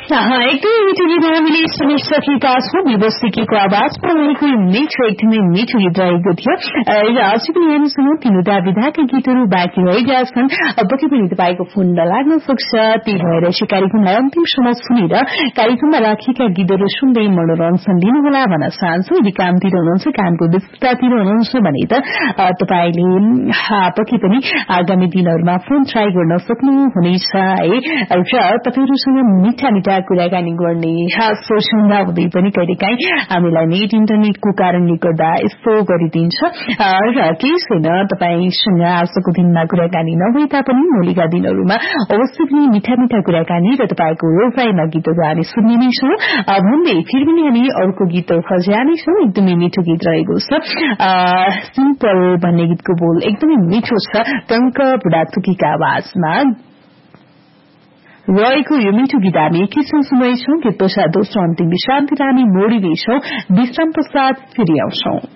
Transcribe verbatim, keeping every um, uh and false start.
एकदमै मिठो गीत हामीले सुनिसकेका छौँ। विवस्तिकीको आवाजमा रहेको मिठो एकदमै मिठो गीत रहेको थियो र अझै पनि हामीसँग तीनवटा विधाका गीतहरू बाँकी रहेका छन्। पक्कै पनि तपाईँको फोन नलाग्न सक्छ, त्यही भएर चाहिँ कार्यक्रमलाई अन्तिमसम्म सुनेर कार्यक्रममा राखिएका गीतहरू सुन्दै मनोरञ्जन लिनुहोला भन्न चाहन्छु। यदि कामतिर हुनुहुन्छ, कामको व्यस्ततातिर हुनुहुन्छ भने त तपाईँले पक्कै पनि आगामी दिनहरूमा फोन ट्राई गर्न सक्नुहुनेछ है। र तपाईँहरूसँग मिठा मिठा कुराकानी गर्ने सोचौँदा हुँदै पनि कहिलेकाहीँ हामीलाई नेट इन्टरनेटको कारणले गर्दा यस्तो गरिदिन्छ र केही छैन। तपाईँसँग आजको दिनमा कुराकानी नभए तापनि भोलिका दिनहरूमा अवश्य पनि मिठा मिठा कुराकानी र तपाईँको रोपाईमा गीतहरू हामी सुन्ने नै छौँ भन्दै फेरि पनि हामी अर्को गीततर्फ जानेछौँ। एकदमै मिठो गीत रहेको छ सिम्पल भन्ने गीतको बोल एकदमै मिठो छ। टंक बुढाथुकीका आवाजमा रहेको यो मिठो गीत हामी एकैछिन सुन्दैछौँ। गीत पश्चात दोस्रो अन्तिम विश्रान्तिलाई हामी मोडिनेछौँ। विश्राम पश्चात फेरि आउँछौँ।